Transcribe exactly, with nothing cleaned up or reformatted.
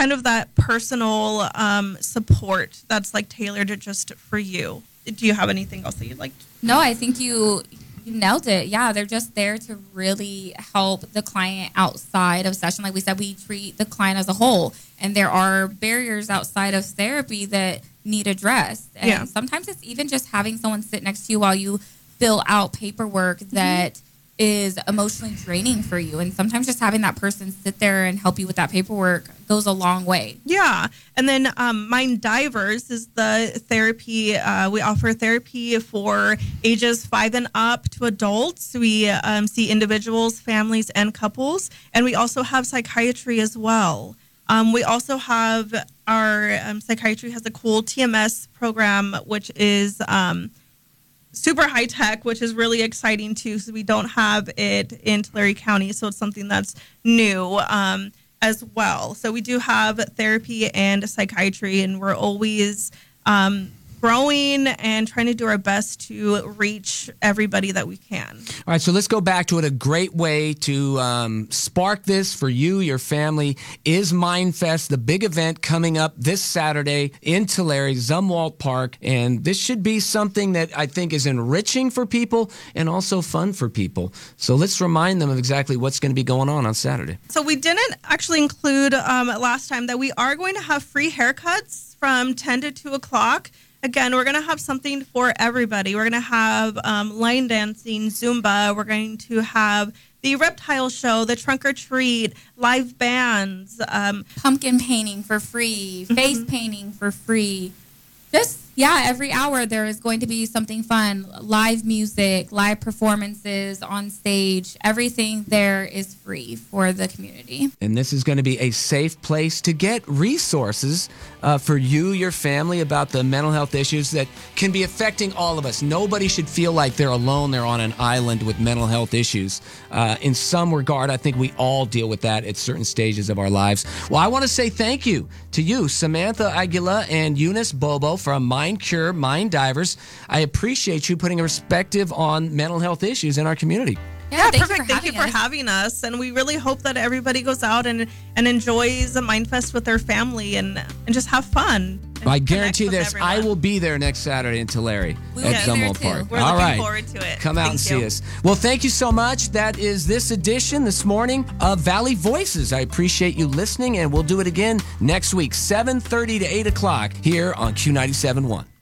kind of that personal um, support that's like tailored just for you. Do you have anything else that you'd like to? No, I think you, you nailed it. Yeah, they're just there to really help the client outside of session. Like we said, we treat the client as a whole, and there are barriers outside of therapy that need addressed. And yeah. sometimes it's even just having someone sit next to you while you fill out paperwork that mm-hmm. is emotionally draining for you. And sometimes just having that person sit there and help you with that paperwork goes a long way. Yeah. And then um, Mind Divers is the therapy. Uh, we offer therapy for ages five and up to adults. We um, see individuals, families, and couples. And we also have psychiatry as well. Um, we also have our um, psychiatry has a cool T M S program, which is um, super high tech, which is really exciting too. So we don't have it in Tulare County. So it's something that's new um, as well. So we do have therapy and psychiatry, and we're always um, growing and trying to do our best to reach everybody that we can. All right, so let's go back to it. A great way to um, spark this for you, your family, is MindFest, the big event coming up this Saturday in Tulare, Zumwalt Park. And this should be something that I think is enriching for people and also fun for people. So let's remind them of exactly what's going to be going on on Saturday. So we didn't actually include um, last time that we are going to have free haircuts from ten to two o'clock. Again, we're going to have something for everybody. We're going to have um, line dancing, Zumba. We're going to have the reptile show, the trunk or treat, live bands. Um, Pumpkin painting for free, face mm-hmm. painting for free. Just, yeah, every hour there is going to be something fun. Live music, live performances on stage. Everything there is free for the community. And this is going to be a safe place to get resources uh, for you, your family, about the mental health issues that can be affecting all of us. Nobody should feel like they're alone. They're on an island with mental health issues. Uh, in some regard, I think we all deal with that at certain stages of our lives. Well, I want to say thank you to you, Samantha Aguila and Eunice Bobo from Mind Cure, Mind Divers. I appreciate you putting a perspective on mental health issues in our community. Yeah, yeah perfect. You thank you for us. having us. And we really hope that everybody goes out and, and enjoys a MindFest with their family and, and just have fun. I guarantee this. Everyone. I will be there next Saturday in Tulare we at Zumwalt Park. We're All looking right. forward to it. Come out thank and you. see us. Well, thank you so much. That is this edition this morning of Valley Voices. I appreciate you listening, and we'll do it again next week, seven thirty to eight o'clock here on Q ninety-seven point one.